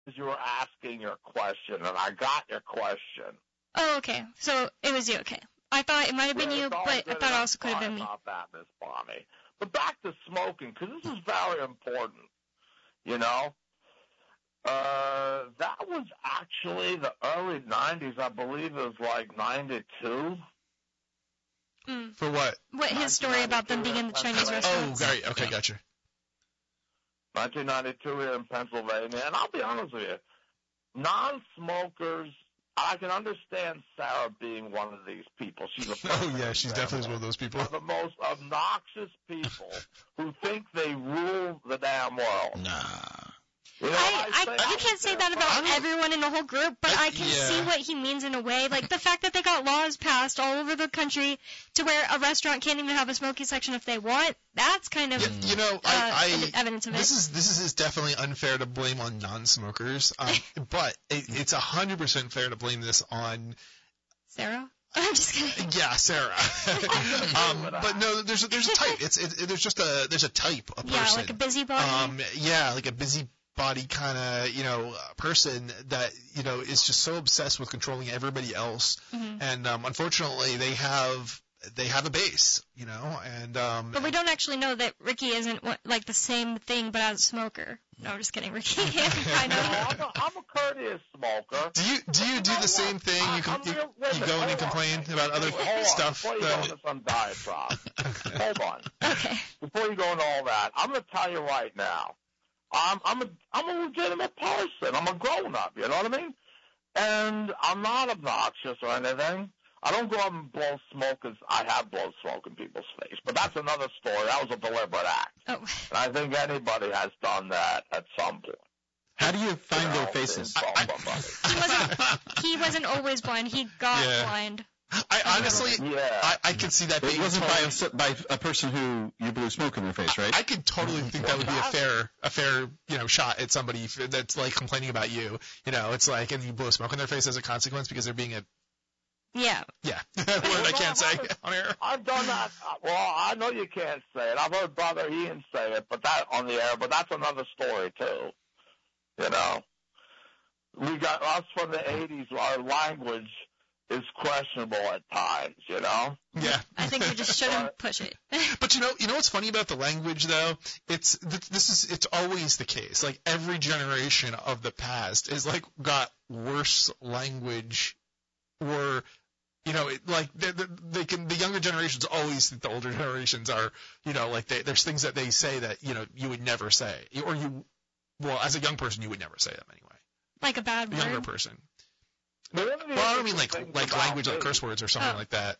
You were asking your question, and I got your question. Oh, okay. So it was you, okay. I thought it might have been you, but I thought it also could have been me. Not that, Miss Bonnie. But back to smoking, because this is very important, you know. That was actually the early 90s. I believe it was like 92. For what? What, his story about them being in the Chinese restaurants? Oh, right. Okay, gotcha. 1992 here in Pennsylvania. And I'll be honest with you, non-smokers, I can understand Sarah being one of these people. She's a oh, yeah, she's definitely one of those people. The most obnoxious people who think they rule the damn world. Nah. You know, you can't say that about everyone in the whole group, but I can see what he means in a way. Like, the fact that they got laws passed all over the country to where a restaurant can't even have a smoking section if they want, that's kind of evidence of it. This is definitely unfair to blame on non-smokers, but it's 100% fair to blame this on... Sarah? I'm just kidding. Yeah, Sarah. But no, there's a type. There's a type of person. Yeah, like a busybody. Like a busybody kind of, person that, is just so obsessed with controlling everybody else. Mm-hmm. And, unfortunately, they have a base, and, but we don't actually know that Ricky isn't like the same thing, but as a smoker. No, I'm just kidding, Ricky. I know. I'm a courteous smoker. Do you do the same thing? You go in and complain about other stuff? Before you go into some diatribe. Hold on. Okay. Before you go into all that, I'm going to tell you right now. I'm a legitimate person. I'm a grown-up, you know what I mean? And I'm not obnoxious or anything. I don't go up and blow smoke because I have blown smoke in people's face. But that's another story. That was a deliberate act. Oh. And I think anybody has done that at some point. How do you find their faces? He wasn't always blind. He got blind. I honestly, I could see that. It wasn't by a person who you blew smoke in their face, right? I could totally think that would be a fair, shot at somebody that's like complaining about you. It's like, and you blow smoke in their face as a consequence because they're being a. Yeah. Yeah. Word I can't say on air. I've done that. Well, I know you can't say it. I've heard Brother Ian say it, but that on the air. But that's another story too. We got us from the '80s. Our language is questionable at times, Yeah. I think we just shouldn't push it. But you know what's funny about the language though? It's always the case. Like every generation of the past is like got worse language, or the younger generations always think the older generations are, there's things that they say that you would never say, or as a young person you would never say them anyway. Like a bad word. Younger person. Well, I don't mean like language, like curse words or something like that.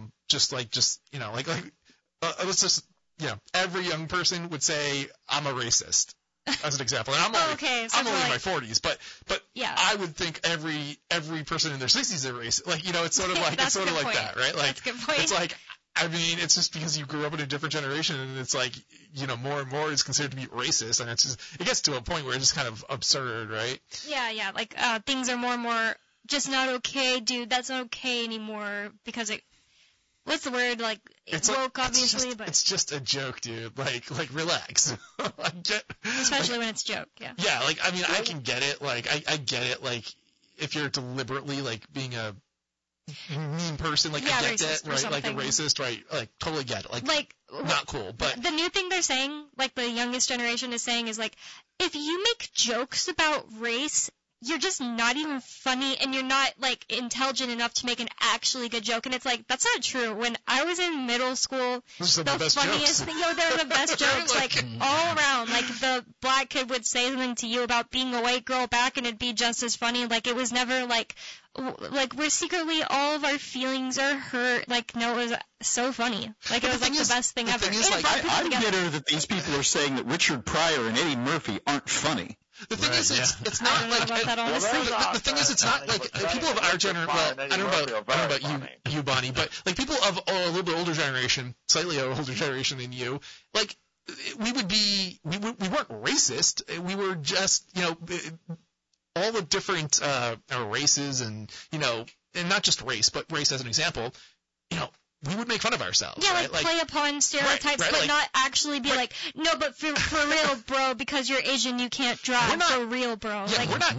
Every young person would say, I'm a racist, as an example. And I'm only in my 40s, but I would think every person in their 60s is a racist. It's sort of like that, right? Like, that's a good point. It's like, it's just because you grew up in a different generation, and it's like, more and more is considered to be racist, and it gets to a point where it's just kind of absurd, right? Yeah, like, things are more and more just not okay, dude. That's not okay anymore because what's the word? Like, it's woke, obviously, but it's just a joke, dude. Like relax. Especially when it's a joke, yeah. Yeah, I can get it. Like, I get it. Like, if you're deliberately being a mean person, I get that, right? Like a racist, right? Like, totally get it. Like not cool. But the new thing they're saying, like the youngest generation is saying, is like, if you make jokes about race, you're just not even funny, and you're not, intelligent enough to make an actually good joke. And it's like, that's not true. When I was in middle school, the funniest thing, they were the best jokes, all around. Like, the black kid would say something to you about being a white girl back, and it'd be just as funny. Like, it was never, we're secretly, all of our feelings are hurt. No, it was so funny. It was, the best thing ever. I'm bitter that these people are saying that Richard Pryor and Eddie Murphy aren't funny. The thing is, it's not like the thing is, it's not like people of our generation. Well, I don't know about you, Bonnie, but people of a little bit older generation, slightly older generation than you, we weren't racist. We were just all the different races and and not just race, but race as an example. We would make fun of ourselves. Yeah, right? Play upon stereotypes, right, but not actually be no, but for real, bro, because you're Asian, you can't drive. For real, bro. Yeah, we're not